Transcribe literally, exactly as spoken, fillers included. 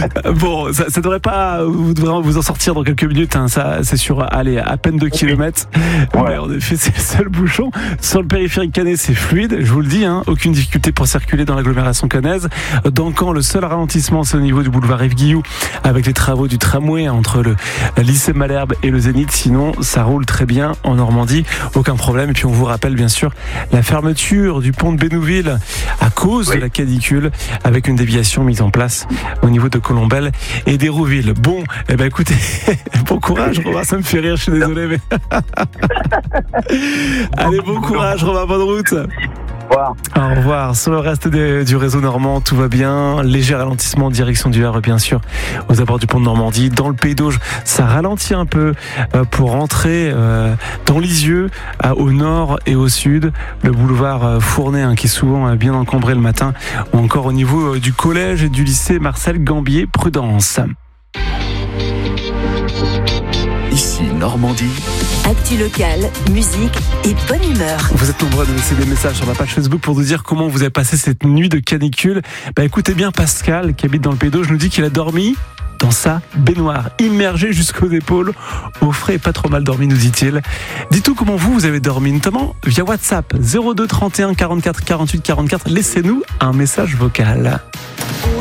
Bon, ça, ça devrait pas, vous devrez vous en sortir dans quelques minutes, hein, ça, c'est sur, allez, à peine deux kilomètres. Ouais. Mais en effet, c'est le seul bouchon. Sur le périphérique canet, c'est fluide, je vous le dis, hein, aucune difficulté pour circuler dans l'agglomération caennaise. Dans Caen, le seul ralentissement, c'est au niveau du boulevard Yves Guilloux, avec les travaux du tramway entre le lycée Malherbe et le Zénith. Sinon, ça roule très bien en Normandie, aucun problème. Et puis, on vous rappelle, bien sûr, la fermeture du pont de Bénouville à cause oui. de la canicule, avec une déviation mise en place au niveau de Colombelle et d'Hérouville. Bon, eh ben écoutez, bon courage, Romain, ça me fait rire, je suis désolé, mais allez, bon courage, Romain, bonne route. Au revoir. Au revoir. Sur le reste des, du réseau normand, tout va bien. Léger ralentissement en direction du Havre, bien sûr, aux abords du pont de Normandie. Dans le Pays d'Auge, ça ralentit un peu euh, pour rentrer euh, dans Lisieux, à, au nord et au sud. Le boulevard euh, Fournet, hein, qui est souvent euh, bien encombré le matin, ou encore au niveau euh, du collège et du lycée Marcel Gambier. Prudence. Ici Normandie. Actu locale, musique et bonne humeur. Vous êtes nombreux à nous laisser des messages sur ma page Facebook pour nous dire comment vous avez passé cette nuit de canicule. Bah écoutez bien, Pascal, qui habite dans le Pays d'Auge, nous dit qu'il a dormi dans sa baignoire, immergé jusqu'aux épaules, au frais et pas trop mal dormi, nous dit-il. Dites-nous comment vous, vous avez dormi, notamment via WhatsApp zéro deux trente et un quarante-quatre quarante-huit quarante-quatre. Laissez-nous un message vocal.